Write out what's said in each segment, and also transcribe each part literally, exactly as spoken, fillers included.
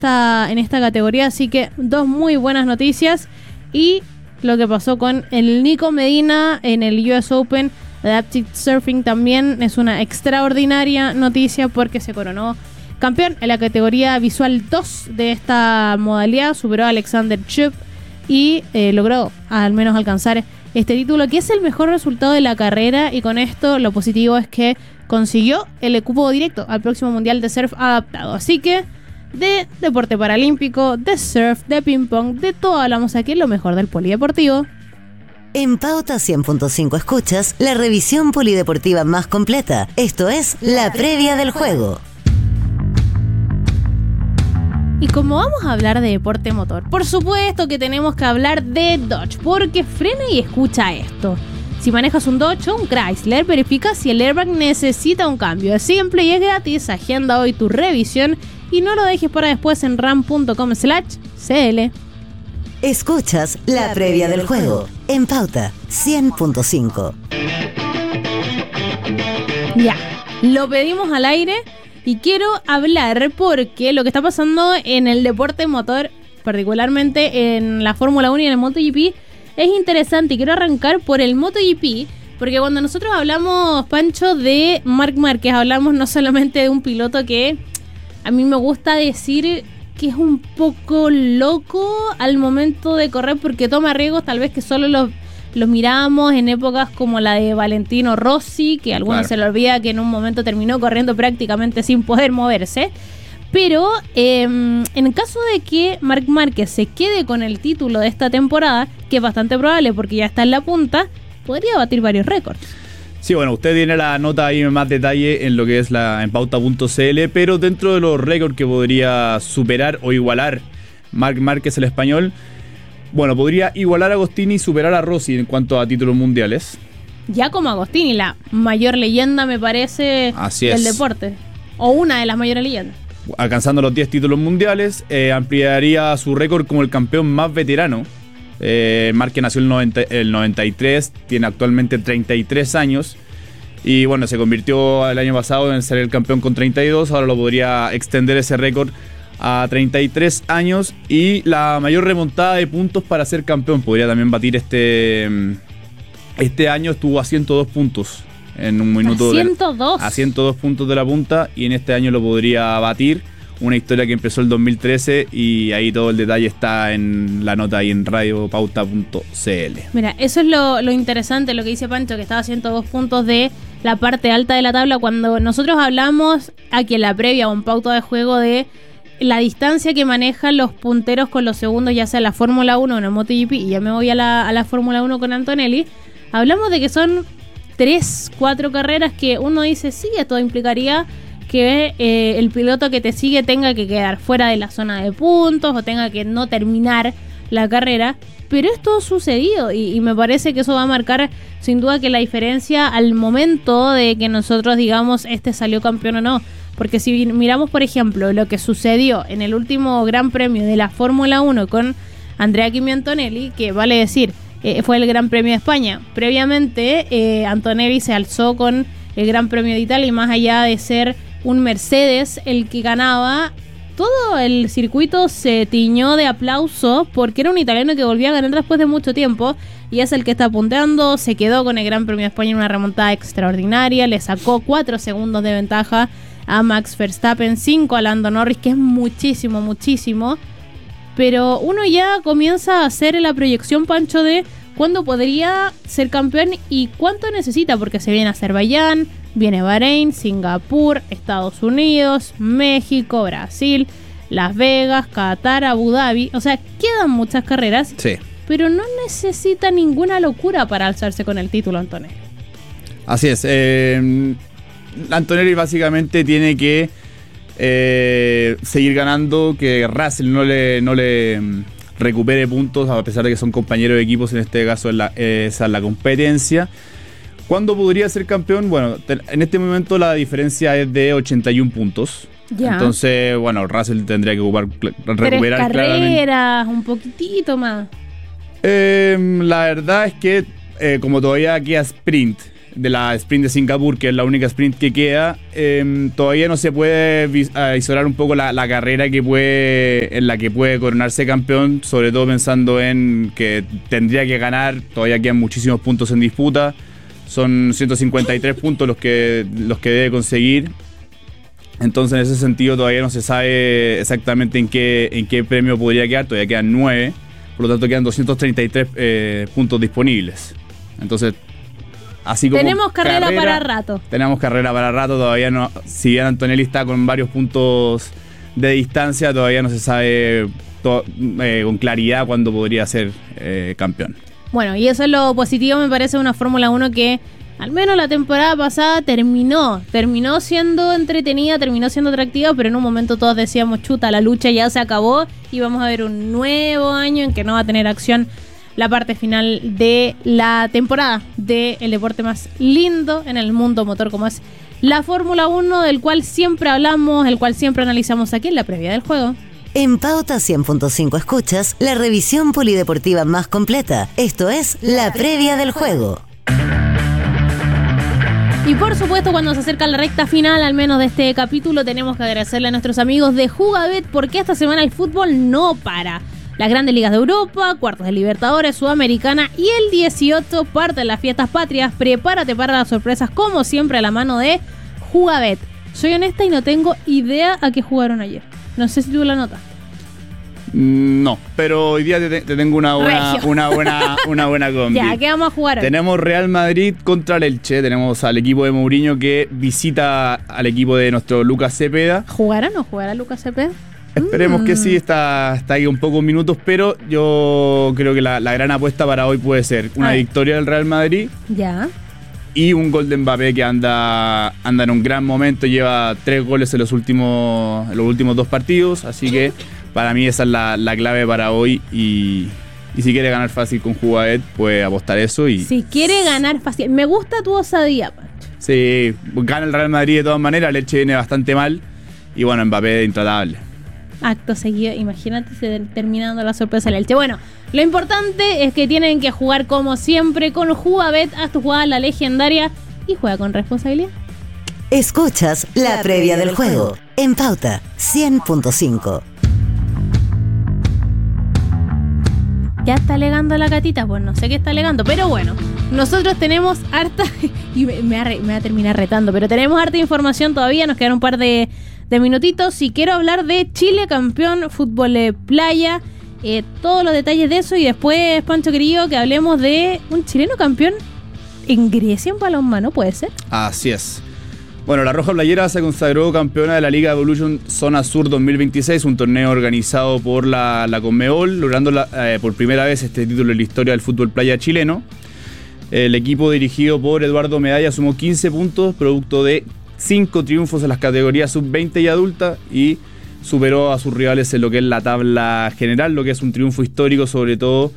esta, en esta categoría, así que dos muy buenas noticias. Y lo que pasó con el Nico Medina en el U S Open Adaptive Surfing también es una extraordinaria noticia porque se coronó campeón en la categoría visual dos de esta modalidad, superó a Alexander Chub y eh, logró al menos alcanzar este título, que es el mejor resultado de la carrera, y con esto lo positivo es que consiguió el cupo directo al próximo Mundial de Surf adaptado. Así que de deporte paralímpico, de surf, de ping pong, de todo hablamos aquí, lo mejor del polideportivo. En Pauta cien punto cinco escuchas la revisión polideportiva más completa. Esto es la previa del juego. Y como vamos a hablar de deporte motor, por supuesto que tenemos que hablar de Dodge, porque frena y escucha esto. Si manejas un Dodge o un Chrysler, verifica si el airbag necesita un cambio. Es simple y es gratis. Agenda hoy tu revisión y no lo dejes para después en ram punto com slash c l. Escuchas la previa del juego en Pauta cien punto cinco. Ya, lo pedimos al aire y quiero hablar porque lo que está pasando en el deporte motor, particularmente en la Fórmula uno y en el MotoGP, es interesante. Y quiero arrancar por el MotoGP, porque cuando nosotros hablamos, Pancho, de Marc Márquez, hablamos no solamente de un piloto que a mí me gusta decir que es un poco loco al momento de correr, porque toma riesgos tal vez que solo los, los mirábamos en épocas como la de Valentino Rossi, que a algunos claro. se le olvida que en un momento terminó corriendo prácticamente sin poder moverse. Pero eh, en caso de que Marc Márquez se quede con el título de esta temporada, que es bastante probable porque ya está en la punta, podría batir varios récords. Sí, bueno, usted tiene la nota ahí en más detalle en lo que es la en pauta punto c l, pero dentro de los récords que podría superar o igualar Marc Márquez, el español, bueno, podría igualar a Agostini y superar a Rossi en cuanto a títulos mundiales. Ya como Agostini, la mayor leyenda, me parece, Así del es. deporte, o una de las mayores leyendas. Alcanzando los diez títulos mundiales, eh, ampliaría su récord como el campeón más veterano. Eh, Márquez nació el, noventa, el noventa y tres, tiene actualmente treinta y tres años y bueno, se convirtió el año pasado en ser el campeón con treinta y dos, ahora lo podría extender ese récord a treinta y tres años, y la mayor remontada de puntos para ser campeón podría también batir este este año, estuvo a ciento dos puntos en un minuto. ¿A ciento dos? De, a ciento dos puntos de la punta, y en este año lo podría batir. Una historia que empezó el dos mil trece, y ahí todo el detalle está en la nota ahí en radio pauta punto c l. Mira, eso es lo, lo interesante, lo que dice Pancho, que estaba a ciento dos puntos de la parte alta de la tabla. Cuando nosotros hablamos aquí en la previa o en pauta de juego de la distancia que manejan los punteros con los segundos, ya sea en la Fórmula uno o en el MotoGP, y ya me voy a la, a la Fórmula uno con Antonelli, hablamos de que son tres, cuatro carreras que uno dice, sí, esto implicaría que eh, el piloto que te sigue tenga que quedar fuera de la zona de puntos o tenga que no terminar la carrera, pero esto ha sucedido y, y me parece que eso va a marcar sin duda que la diferencia al momento de que nosotros digamos este salió campeón o no, porque si miramos por ejemplo lo que sucedió en el último Gran Premio de la Fórmula uno con Andrea Kimi Antonelli, que vale decir eh, fue el Gran Premio de España, previamente eh, Antonelli se alzó con el Gran Premio de Italia, y más allá de ser un Mercedes el que ganaba, todo el circuito se tiñó de aplauso porque era un italiano que volvía a ganar después de mucho tiempo, y es el que está punteando. Se quedó con el Gran Premio de España en una remontada extraordinaria, le sacó cuatro segundos de ventaja a Max Verstappen, cinco a Lando Norris, que es muchísimo, muchísimo, pero uno ya comienza a hacer la proyección, Pancho, de cuándo podría ser campeón y cuánto necesita, porque se viene Azerbaiyán, viene Bahrein, Singapur, Estados Unidos, México, Brasil, Las Vegas, Qatar, Abu Dhabi. O sea, quedan muchas carreras, sí, pero no necesita ninguna locura para alzarse con el título, Antonelli. Así es. Eh, Antonelli básicamente tiene que eh, seguir ganando, que Russell no le, no le recupere puntos, a pesar de que son compañeros de equipos. En este caso es la, esa es la competencia. ¿Cuándo podría ser campeón? Bueno, en este momento la diferencia es de ochenta y uno puntos. Ya. Entonces, bueno, Russell tendría que ocupar, recuperar Tres carreras, un poquitito más. Eh, la verdad es que eh, como todavía queda sprint de la sprint de Singapur, que es la única sprint que queda, eh, todavía no se puede visorar un poco la, la carrera que puede, en la que puede coronarse campeón, sobre todo pensando en que tendría que ganar, todavía quedan muchísimos puntos en disputa, son ciento cincuenta y tres puntos los que, los que debe conseguir, entonces en ese sentido todavía no se sabe exactamente en qué, en qué premio podría quedar, todavía quedan nueve, por lo tanto quedan doscientos treinta y tres eh, puntos disponibles, entonces así como tenemos carrera, carrera para rato. Tenemos carrera para rato, todavía no. Si bien Antonelli está con varios puntos de distancia, todavía no se sabe to, eh, con claridad cuándo podría ser eh, campeón. Bueno, y eso es lo positivo, me parece, una Fórmula uno que al menos la temporada pasada terminó. Terminó siendo entretenida, terminó siendo atractiva, pero en un momento todos decíamos, chuta, la lucha ya se acabó y vamos a ver un nuevo año en que no va a tener acción la parte final de la temporada del deporte más lindo en el mundo motor como es la Fórmula uno, del cual siempre hablamos, el cual siempre analizamos aquí en la previa del juego. En Pauta cien punto cinco escuchas la revisión polideportiva más completa. Esto es la previa del juego. Y por supuesto, cuando se acerca la recta final, al menos de este capítulo, tenemos que agradecerle a nuestros amigos de Jugabet, porque esta semana el fútbol no para. Las grandes ligas de Europa, cuartos de Libertadores, Sudamericana y el dieciocho parte de las fiestas patrias. Prepárate para las sorpresas, como siempre, a la mano de Jugabet. Soy honesta y no tengo idea a qué jugaron ayer. No sé si tú la notas. No, pero hoy día te, te tengo una buena, una buena, una buena combi. Ya, ¿qué vamos a jugar hoy? Tenemos Real Madrid contra el Elche. Tenemos al equipo de Mourinho que visita al equipo de nuestro Lucas Cepeda. ¿Jugará o no jugará Lucas Cepeda? Esperemos mm. que sí, está, está ahí un pocos minutos, pero yo creo que la, la gran apuesta para hoy puede ser una victoria del Real Madrid. Ya. Y un gol de Mbappé que anda, anda en un gran momento, lleva tres goles en los últimos, en los últimos dos partidos, así que para mí esa es la, la clave para hoy y, y si quiere ganar fácil con Jugabet, puede apostar eso. Y si quiere ganar fácil, me gusta tu osadía, Pancho. Sí, gana el Real Madrid de todas maneras, el Elche viene bastante mal y bueno, Mbappé intratable. Acto seguido, imagínate se terminando la sorpresa del Elche. Bueno, lo importante es que tienen que jugar como siempre con Jugabet. Haz tu jugada la legendaria y juega con responsabilidad. Escuchas la, la previa del juego, juego en Pauta cien punto cinco. Ya está alegando la gatita, pues no sé qué está alegando, pero bueno, nosotros tenemos harta, y me, me, va, me va a terminar retando, pero tenemos harta información todavía, nos quedan un par de, de minutitos y quiero hablar de Chile campeón fútbol de playa, eh, todos los detalles de eso y después, Pancho querido, que hablemos de un chileno campeón en Grecia en balonmano, ¿puede ser? Así es. Bueno, la Roja Playera se consagró campeona de la Liga Evolution Zona Sur dos mil veintiséis, un torneo organizado por la, la Conmebol, logrando la, eh, por primera vez este título en la historia del fútbol playa chileno. El equipo dirigido por Eduardo Medalla sumó quince puntos, producto de cinco triunfos en las categorías sub veinte y adulta, y superó a sus rivales en lo que es la tabla general, lo que es un triunfo histórico sobre todo,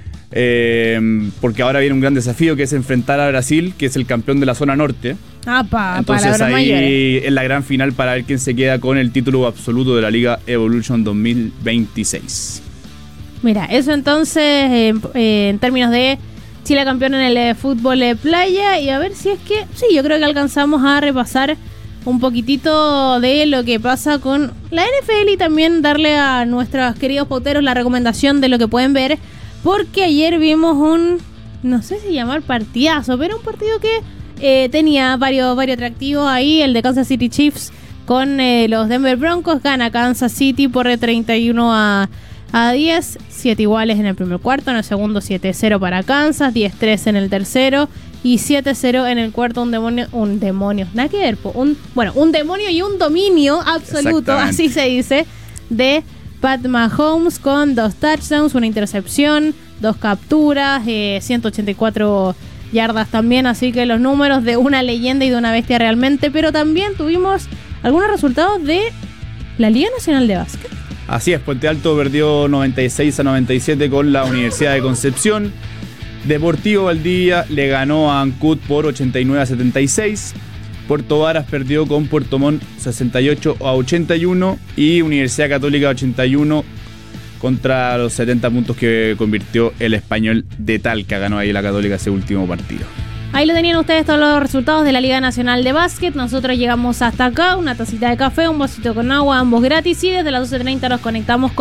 eh, porque ahora viene un gran desafío que es enfrentar a Brasil, que es el campeón de la zona norte. Ah, pa, Entonces ahí mayores. Es la gran final para ver quién se queda con el título absoluto de la Liga Evolution dos mil veintiséis. Mira, eso entonces eh, eh, en términos de Chile campeón en el eh, fútbol de playa, y a ver si es que, sí, yo creo que alcanzamos a repasar un poquitito de lo que pasa con la N F L y también darle a nuestros queridos pauteros la recomendación de lo que pueden ver, porque ayer vimos un, no sé si llamar partidazo, pero un partido que eh, tenía varios, varios atractivos ahí. El de Kansas City Chiefs con eh, los Denver Broncos, gana Kansas City por treinta y uno a diez, siete iguales en el primer cuarto, en el segundo siete cero para Kansas, diez tres en el tercero y siete cero en el cuarto. Un demonio, un demonio, nada que ver, un, bueno, un demonio y un dominio absoluto, así se dice, de Pat Mahomes con dos touchdowns, una intercepción, dos capturas, eh, ciento ochenta y cuatro yardas también, así que los números de una leyenda y de una bestia realmente. Pero también tuvimos algunos resultados de la Liga Nacional de Básquet. Así es, Puente Alto perdió noventa y seis a noventa y siete con la Universidad de Concepción. Deportivo Valdivia le ganó a Ancud por ochenta y nueve a setenta y seis. Puerto Varas perdió con Puerto Montt sesenta y ocho a ochenta y uno. Y Universidad Católica ochenta y uno contra los setenta puntos que convirtió el Español de Talca. Ganó ahí la Católica ese último partido. Ahí lo tenían ustedes todos los resultados de la Liga Nacional de Básquet. Nosotros llegamos hasta acá, una tacita de café, un vasito con agua, ambos gratis, y desde las doce treinta nos conectamos con